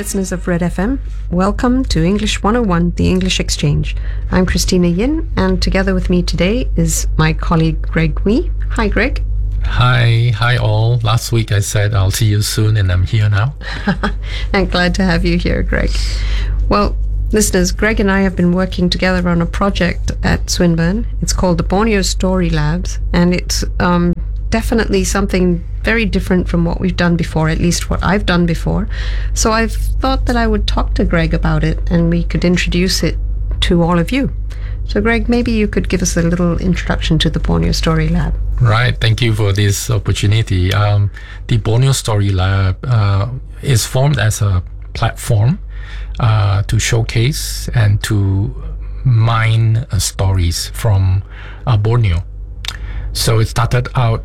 listeners of Red FM. Welcome to English 101, the English Exchange. I'm Christina Yin, and together with me today is my colleague Greg Wee. Hi, Greg. Hi all. Last week I said I'll see you soon, and I'm here now. I'm glad to have you here, Greg. Well, listeners, Greg and I have been working together on a project at Swinburne. It's called the Borneo Story Labs, and it's definitely something very different from what we've done before, at least what I've done before. So I've thought that I would talk to Greg about it and we could introduce it to all of you. So Greg, maybe you could give us a little introduction to the Borneo Story Lab. Right, thank you for this opportunity. The Borneo Story Lab is formed as a platform to showcase and to mine stories from Borneo. So it started out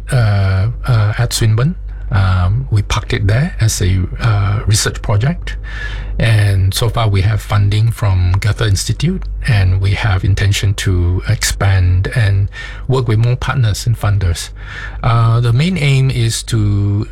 at Swinburne. We parked it there as a research project, and so far we have funding from Goethe Institute, and we have intention to expand and work with more partners and funders. The main aim is to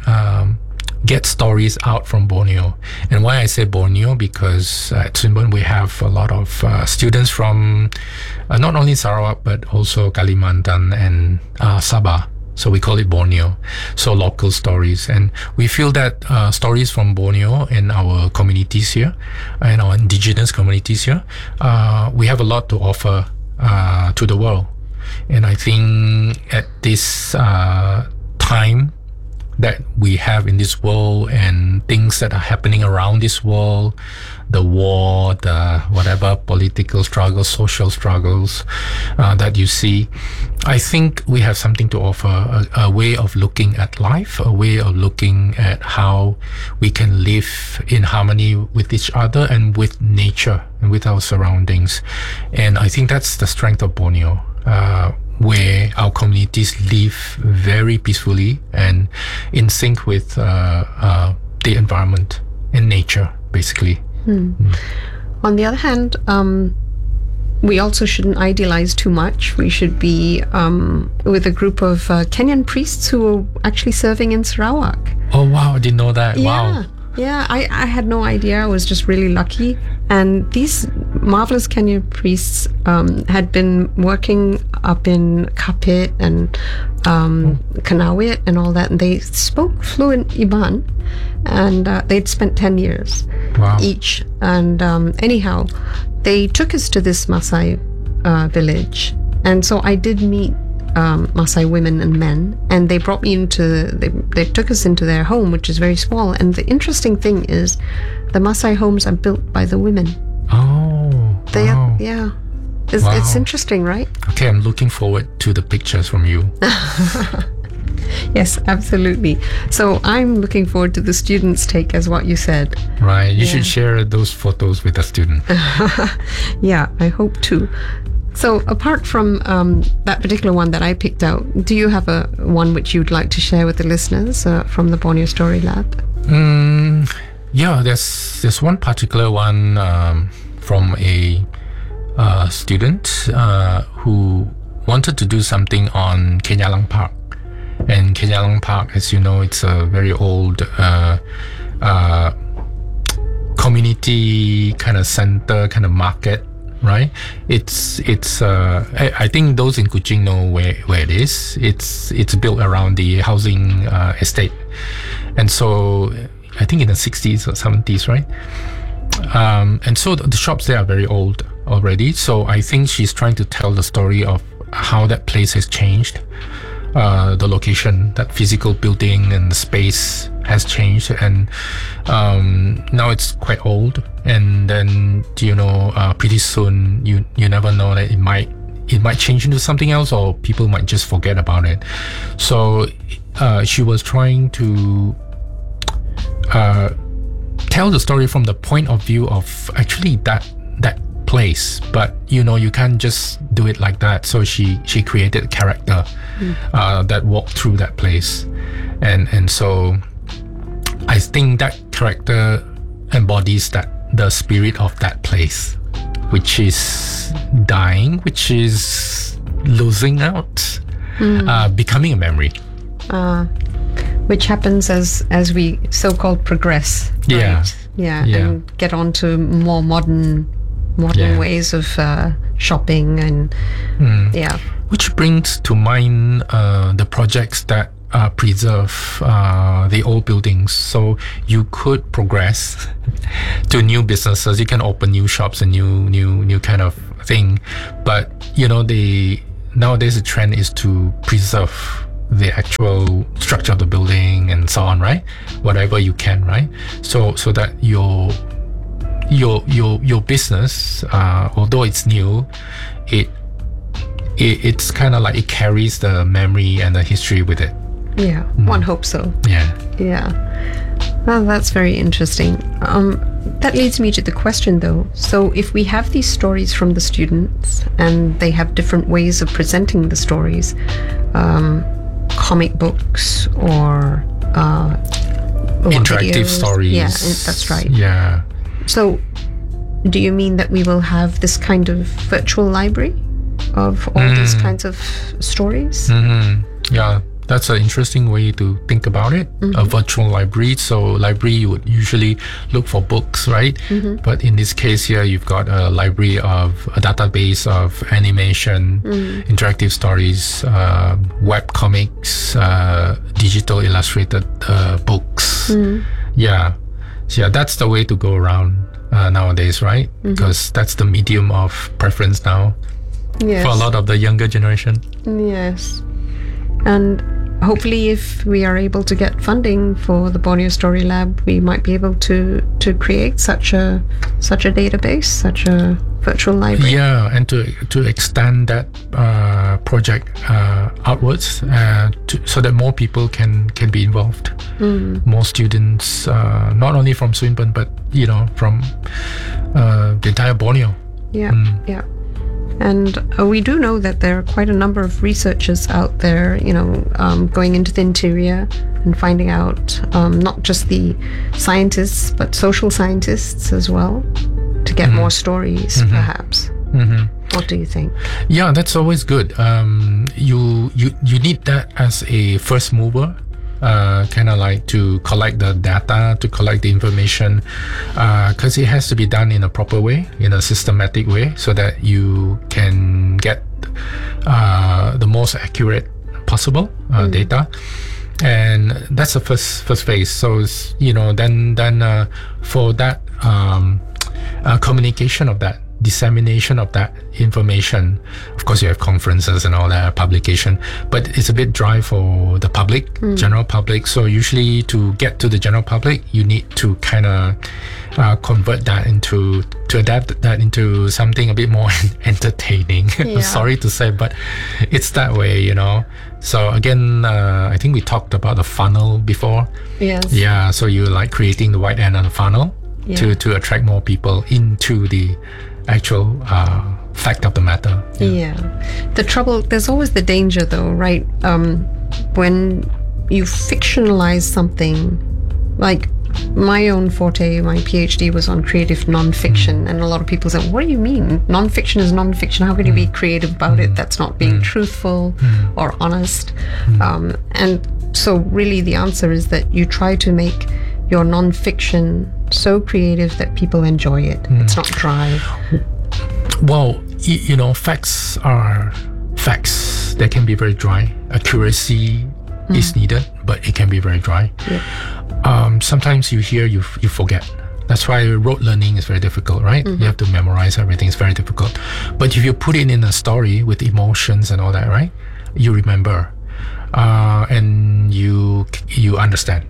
get stories out from Borneo. And why I say Borneo, because at Swinburne we have a lot of students from not only Sarawak but also Kalimantan and Sabah. So we call it Borneo, so local stories. And we feel that stories from Borneo and our communities here, and our indigenous communities here, we have a lot to offer to the world. And I think at this time that we have in this world and things that are happening around this world, the war, the whatever political struggles, social struggles that you see, I think we have something to offer, a way of looking at life, a way of looking at how we can live in harmony with each other and with nature and with our surroundings. And I think that's the strength of Borneo, where our communities live very peacefully and in sync with the environment and nature, basically. On the other hand, we also shouldn't idealize too much. We should be with a group of Kenyan priests who are actually serving in Sarawak. Oh, wow, I didn't know that. Yeah. Wow. Yeah, I had no idea. I was just really lucky. And these marvelous Kenyan priests had been working up in Kapit and Kanawit and all that. And they spoke fluent Iban. And they'd spent 10 years each. And anyhow, they took us to this Maasai village. And so I did meet Maasai women and men, and they brought me they took us into their home, which is very small. And the interesting thing is the Maasai homes are built by the women. It's interesting, right? Okay, I'm looking forward to the pictures from you. Yes, absolutely. So I'm looking forward to the students' take, as what you said. Right, you should share those photos with the student. Yeah, I hope to. So apart from that particular one that I picked out, do you have a one which you'd like to share with the listeners from the Borneo Story Lab? Yeah, there's one particular one from a student who wanted to do something on Kenyalang Park. And Kenyalang Park, as you know, it's a very old community kind of center, kind of market. Right, it's I think those in Kuching know where it is. It's built around the housing estate, and so I think in the 60s or 70s, right? And so the shops there are very old already. So I think she's trying to tell the story of how that place has changed. The location, that physical building and the space has changed, and now it's quite old. And then pretty soon you never know that it might change into something else, or people might just forget about it. So she was trying to tell the story from the point of view of actually that place, but you can't just do it like that. So she created a character that walked through that place, and so I think that character embodies the spirit of that place, which is dying, which is losing out, becoming a memory. Which happens as we so-called progress. Right? Yeah, Yeah, Yeah. and get on to more modern Yeah. ways of shopping and yeah. Which brings to mind the projects that preserve the old buildings. So you could progress to new businesses. You can open new shops and new kind of thing. But nowadays the trend is to preserve the actual structure of the building and so on, right? Whatever you can, right? So that your business, although it's new, it's kind of like it carries the memory and the history with it. Yeah, one hopes so. Yeah. Yeah. Well, that's very interesting. That leads me to the question, though. So if we have these stories from the students and they have different ways of presenting the stories, comic books or Interactive videos. stories. Yeah, that's right. Yeah. So do you mean that we will have this kind of virtual library of all these kinds of stories? Yeah, that's an interesting way to think about it. A virtual library. So library, you would usually look for books, right? But in this case here, you've got a library of a database of animation, interactive stories, web comics, digital illustrated books. Yeah, that's the way to go around nowadays, right? Because that's the medium of preference now Yes. for a lot of the younger generation. Yes. And hopefully if we are able to get funding for the Borneo Story Lab, we might be able to create such a database, such a virtual library. Yeah, and to extend that project outwards so that more people can be involved. More students, not only from Swinburne, but from the entire Borneo. Yeah, yeah. And we do know that there are quite a number of researchers out there, going into the interior and finding out not just the scientists, but social scientists as well, to get more stories, perhaps. What do you think? Yeah, that's always good. You need that as a first mover. Kind of like to collect the data, to collect the information, because it has to be done in a proper way, in a systematic way, so that you can get the most accurate possible data. And that's the first phase. So then for that communication of that, dissemination of that information, of course you have conferences and all that, publication, but it's a bit dry for the public, general public. So usually to get to the general public, you need to kind of convert that to adapt that into something a bit more entertaining. Yeah. Sorry to say, but it's that way, So again, I think we talked about the funnel before. Yes. Yeah, so you like creating the white end of the funnel Yeah. to attract more people into the actual fact of the matter. Yeah. The trouble, there's always the danger though, right? When you fictionalize something, like my own forte, my PhD was on creative non-fiction, and a lot of people say, what do you mean? Non-fiction is non-fiction. How can you be creative about it? That's not being truthful or honest. And so really the answer is that you try to make your non-fiction so creative that people enjoy it. It's not dry. Well, facts are facts. They can be very dry. Accuracy is needed, but it can be very dry. Sometimes you hear, you forget. That's why rote learning is very difficult, right? You have to memorize everything. It's very difficult. But if you put it in a story with emotions and all that, right? You remember, and you understand.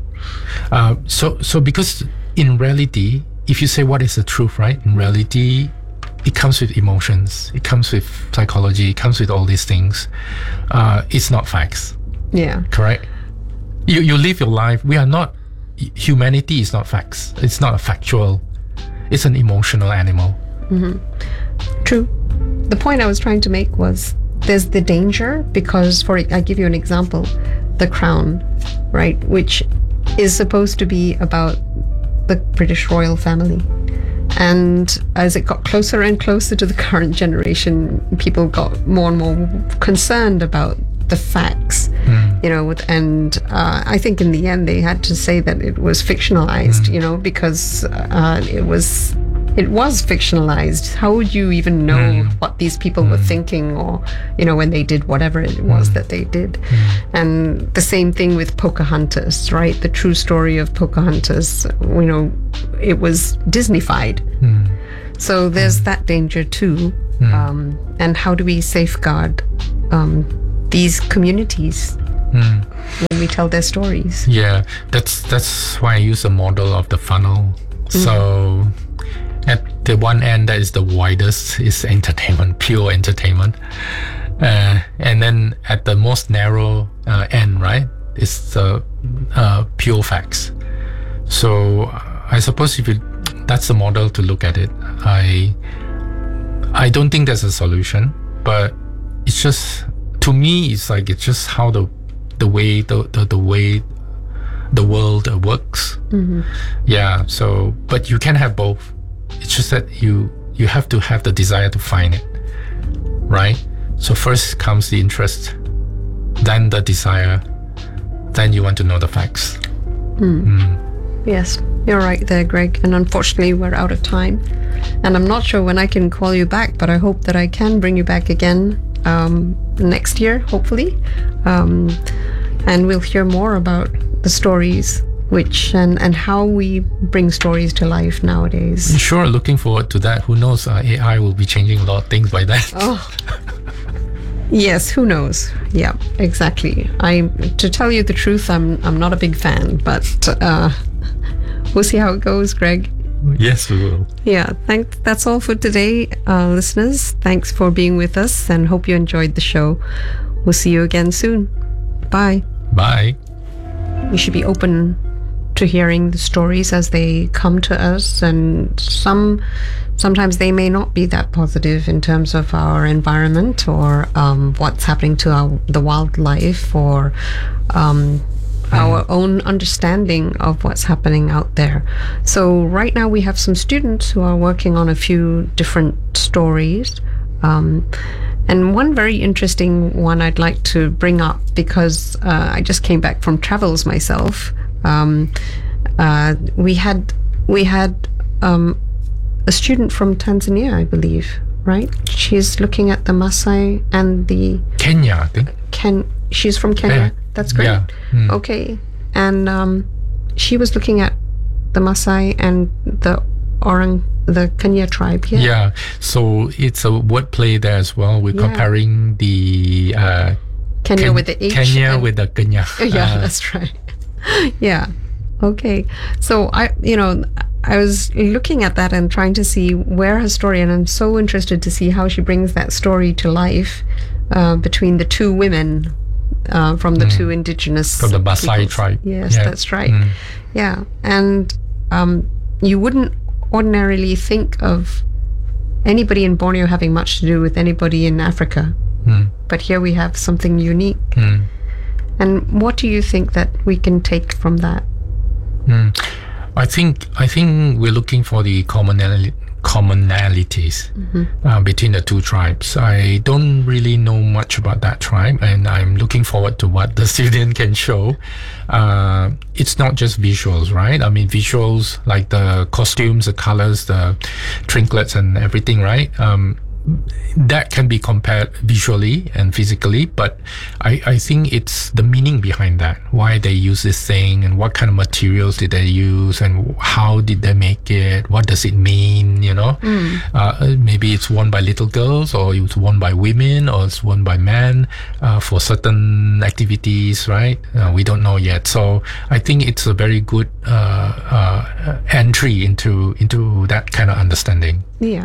So because in reality, if you say what is the truth, right? In reality, it comes with emotions. It comes with psychology. It comes with all these things. It's not facts. Yeah. Correct? You live your life. We are not. Humanity is not facts. It's not a factual. It's an emotional animal. True. The point I was trying to make was there's the danger because, I give you an example, The Crown, right, which is supposed to be about the British royal family. And as it got closer and closer to the current generation, people got more and more concerned about the facts and I think in the end they had to say that it was fictionalized, because it was fictionalized. How would you even know what these people were thinking, or when they did whatever it was that they did? And the same thing with Pocahontas, right? The true story of Pocahontas, it was Disneyfied. So there's that danger too. And how do we safeguard these communities when we tell their stories? Yeah, that's why I use the model of the funnel. So at the one end, that is the widest, is entertainment, pure entertainment. And then at the most narrow end, right, is the pure facts. So I suppose that's the model to look at it. I don't think there's a solution, but it's just, to me, it's just how the way the world works. Yeah. So, but you can have both. It's just that you have to have the desire to find it, right? So first comes the interest, then the desire, then you want to know the facts. Yes, you're right there, Greg. And unfortunately, we're out of time. And I'm not sure when I can call you back, but I hope that I can bring you back again next year, hopefully. And we'll hear more about the stories and how we bring stories to life nowadays. Sure, looking forward to that. Who knows, AI will be changing a lot of things by then. Oh. Yes, who knows? Yeah, exactly. To tell you the truth, I'm not a big fan, but we'll see how it goes, Greg. Yes, we will. Yeah, that's all for today, listeners. Thanks for being with us, and hope you enjoyed the show. We'll see you again soon. Bye. Bye. We should be open to hearing the stories as they come to us, and sometimes they may not be that positive in terms of our environment, or what's happening to the wildlife, or our own understanding of what's happening out there. So right now we have some students who are working on a few different stories, and one very interesting one I'd like to bring up, because I just came back from travels myself. We had a student from Tanzania, I believe, right? She's looking at the Maasai and the Kenya, I think. She's from Kenya. Yeah. That's great. Yeah. Okay, and she was looking at the Maasai and the Kenya tribe. Yeah. So it's a wordplay there as well. We're comparing the Kenya with the H. Kenya with the Kenya. Yeah, that's right. Yeah. Okay. So I was looking at that and trying to see where her story, and I'm so interested to see how she brings that story to life between the two women from the two indigenous from the Maasai peoples. tribe. Yes, that's right. Yeah, and you wouldn't ordinarily think of anybody in Borneo having much to do with anybody in Africa, but here we have something unique. And what do you think that we can take from that? I think we're looking for the commonalities between the two tribes. I don't really know much about that tribe, and I'm looking forward to what the student can show. It's not just visuals, right? I mean, visuals like the costumes, the colors, the trinkets and everything, right? That can be compared visually and physically, but I think it's the meaning behind that, why they use this thing, and what kind of materials did they use, and how did they make it, what does it mean, maybe it's worn by little girls, or it's worn by women, or it's worn by men for certain activities, right? We don't know yet. So I think it's a very good entry into that kind of understanding. Yeah.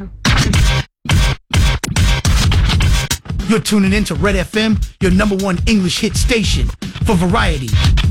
You're tuning in to Red FM, your #1 English hit station for variety,